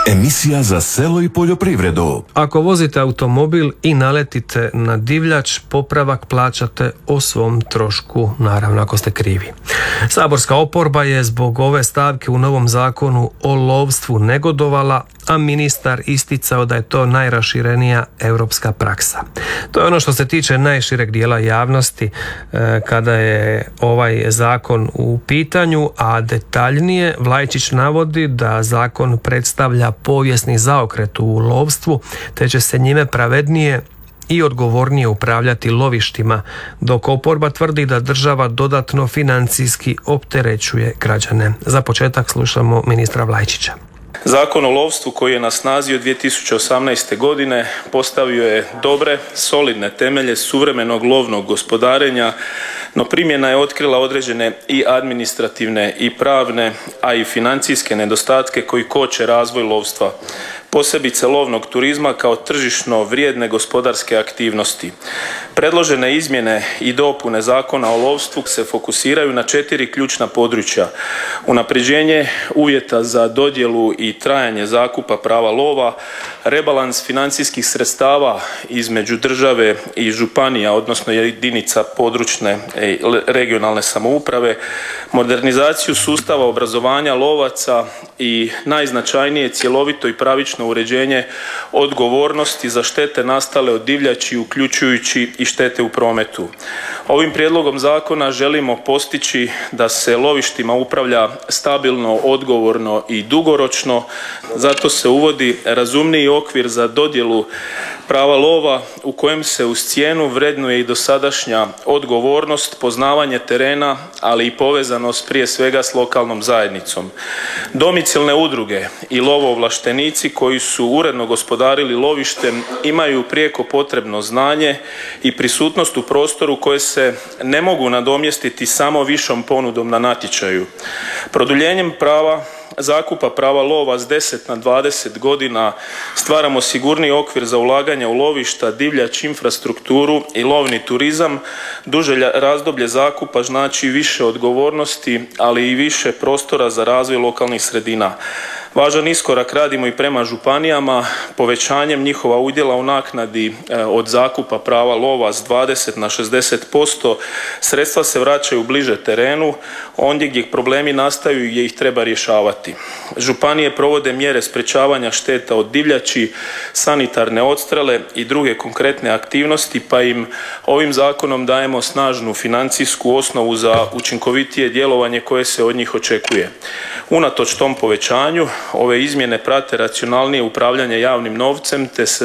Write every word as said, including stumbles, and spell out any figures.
Emisija za selo i poljoprivredu. Ako vozite automobil i naletite na divljač, popravak plaćate o svom trošku, naravno ako ste krivi. Saborska oporba je zbog ove stavke u novom zakonu o lovstvu negodovala, a ministar isticao da je to najraširenija europska praksa. To je ono što se tiče najšireg dijela javnosti e, kada je ovaj zakon u pitanju, a detaljnije Vlajčić navodi da zakon predstavlja povijesni zaokret u lovstvu, te će se njime pravednije i odgovornije upravljati lovištima, dok oporba tvrdi da država dodatno financijski opterećuje građane. Za početak slušamo ministra Vlajčića. Zakon o lovstvu koji je na snazi od dvije tisuće osamnaeste. godine postavio je dobre, solidne temelje suvremenog lovnog gospodarenja, no primjena je otkrila određene i administrativne i pravne, a i financijske nedostatke koji koče razvoj lovstva, posebice lovnog turizma kao tržišno vrijedne gospodarske aktivnosti. Predložene izmjene i dopune Zakona o lovstvu se fokusiraju na četiri ključna područja: unapređenje uvjeta za dodjelu i trajanje zakupa prava lova, rebalans financijskih sredstava između države i županija, odnosno jedinica područne i regionalne samouprave, modernizaciju sustava obrazovanja lovaca i najznačajnije cjelovito i pravično uređenje odgovornosti za štete nastale od divljači, uključujući i štete u prometu. Ovim prijedlogom zakona želimo postići da se lovištima upravlja stabilno, odgovorno i dugoročno. Zato se uvodi razumniji okvir za dodjelu prava lova u kojem se uz cijenu vrednuje i dosadašnja odgovornost, poznavanje terena, ali i povezanost prije svega s lokalnom zajednicom. Domicilne udruge i lovoovlaštenici koji su uredno gospodarili lovištem imaju prijeko potrebno znanje i prisutnost u prostoru koje se ne mogu nadomjestiti samo višom ponudom na natječaju. Produljenjem prava zakupa prava lova s deset na dvadeset godina stvaramo sigurniji okvir za ulaganje u lovišta, divljač, infrastrukturu i lovni turizam. Duže razdoblje zakupa znači više odgovornosti, ali i više prostora za razvoj lokalnih sredina. Važan iskorak radimo i prema županijama, povećanjem njihova udjela u naknadi od zakupa prava lova s dvadeset na šezdeset posto. Sredstva se vraćaju bliže terenu, ondje gdje problemi nastaju i gdje ih treba rješavati. Županije provode mjere sprečavanja šteta od divljači, sanitarne odstrele i druge konkretne aktivnosti, pa im ovim zakonom dajemo snažnu financijsku osnovu za učinkovitije djelovanje koje se od njih očekuje. Unatoč tom povećanju, ove izmjene prate racionalnije upravljanje javnim novcem, te se